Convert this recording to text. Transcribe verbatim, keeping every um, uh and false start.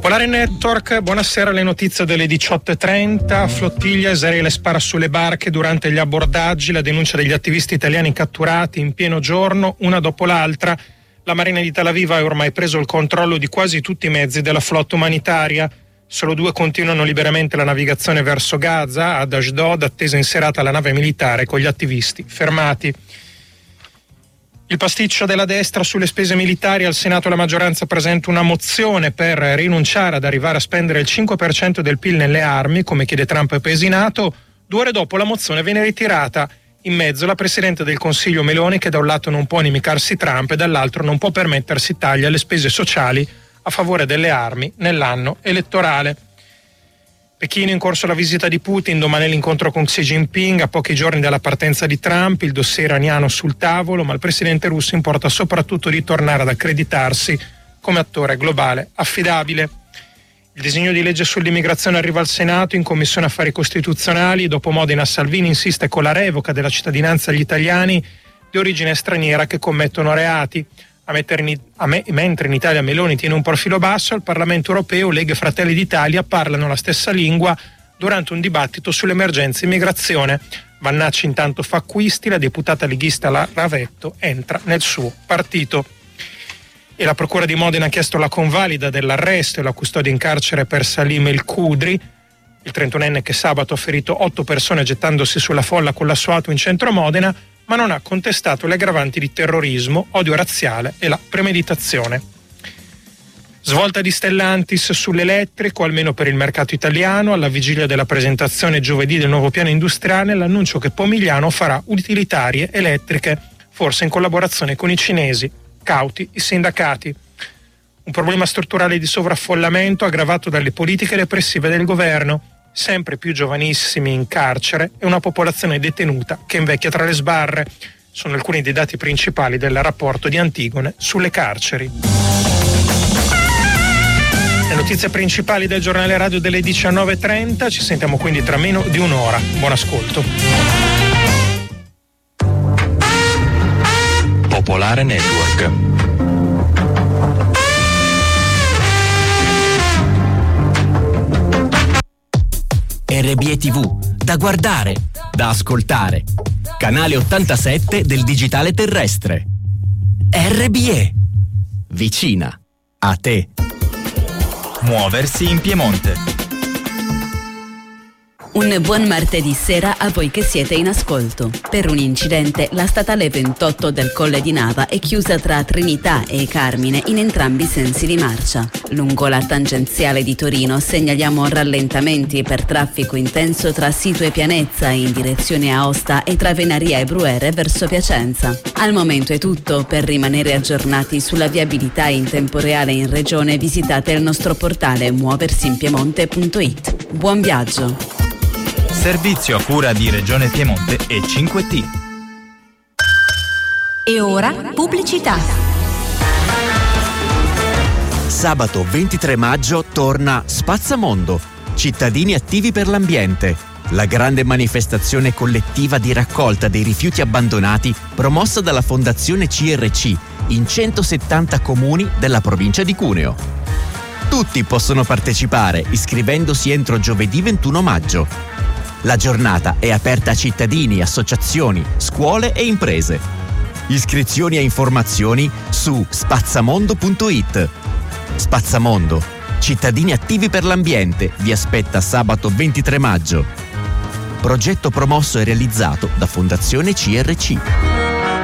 Popolare Network, buonasera. Le notizie delle diciotto e trenta. Flottiglia, Israele spara sulle barche durante gli abbordaggi, la denuncia degli attivisti italiani catturati in pieno giorno, una dopo l'altra. La Marina di Tel Aviv ha ormai preso il controllo di quasi tutti i mezzi della flotta umanitaria. Solo due continuano liberamente la navigazione verso Gaza, ad Ashdod, attesa in serata la nave militare con gli attivisti fermati. Il pasticcio della destra sulle spese militari. Al Senato la maggioranza presenta una mozione per rinunciare ad arrivare a spendere il cinque per cento del P I L nelle armi, come chiede Trump e Pesinato. Due ore dopo la mozione viene ritirata. In mezzo la Presidente del Consiglio Meloni, che da un lato non può inimicarsi Trump e dall'altro non può permettersi tagli alle spese sociali a favore delle armi nell'anno elettorale. Pechino, in corso la visita di Putin, domani l'incontro con Xi Jinping, a pochi giorni dalla partenza di Trump, il dossier iraniano sul tavolo, ma il presidente russo importa soprattutto di tornare ad accreditarsi come attore globale affidabile. Il disegno di legge sull'immigrazione arriva al Senato in Commissione Affari Costituzionali. Dopo Modena, Salvini insiste con la revoca della cittadinanza agli italiani di origine straniera che commettono reati. A in, a me, mentre in Italia Meloni tiene un profilo basso, al Parlamento europeo Lega e Fratelli d'Italia parlano la stessa lingua durante un dibattito sull'emergenza immigrazione. Vannacci intanto fa acquisti, la deputata leghista La Ravetto entra nel suo partito. E la Procura di Modena ha chiesto la convalida dell'arresto e la custodia in carcere per Salim El Khudri, il trentunenne che sabato ha ferito otto persone gettandosi sulla folla con la sua auto in centro Modena, ma non ha contestato le aggravanti di terrorismo, odio razziale e la premeditazione. Svolta di Stellantis sull'elettrico, almeno per il mercato italiano. Alla vigilia della presentazione giovedì del nuovo piano industriale, l'annuncio che Pomigliano farà utilitarie elettriche, forse in collaborazione con i cinesi, cauti i sindacati. Un problema strutturale di sovraffollamento aggravato dalle politiche repressive del governo. Sempre più giovanissimi in carcere e una popolazione detenuta che invecchia tra le sbarre. Sono alcuni dei dati principali del rapporto di Antigone sulle carceri. Le notizie principali del giornale radio delle diciannove e trenta. Ci sentiamo quindi tra meno di un'ora. Buon ascolto. Popolare Network. R B E T V, da guardare, da ascoltare. Canale ottantasette del digitale terrestre. R B E, vicina a te. Muoversi in Piemonte. Un buon martedì sera a voi che siete in ascolto. Per un incidente, la statale ventotto del Colle di Nava è chiusa tra Trinità e Carmine in entrambi i sensi di marcia. Lungo la tangenziale di Torino segnaliamo rallentamenti per traffico intenso tra Sito e Pianezza in direzione Aosta e tra Venaria e Bruere verso Piacenza. Al momento è tutto. Per rimanere aggiornati sulla viabilità in tempo reale in regione, visitate il nostro portale muoversinpiemonte punto it. Buon viaggio! Servizio a cura di Regione Piemonte e cinque T. E ora pubblicità. Sabato ventitré maggio torna Spazzamondo, cittadini attivi per l'ambiente. La grande manifestazione collettiva di raccolta dei rifiuti abbandonati promossa dalla Fondazione C R C in centosettanta comuni della provincia di Cuneo. Tutti possono partecipare iscrivendosi entro giovedì ventuno maggio. La giornata è aperta a cittadini, associazioni, scuole e imprese. Iscrizioni e informazioni su spazzamondo punto it. Spazzamondo, cittadini attivi per l'ambiente, vi aspetta sabato ventitré maggio. Progetto promosso e realizzato da Fondazione C R C.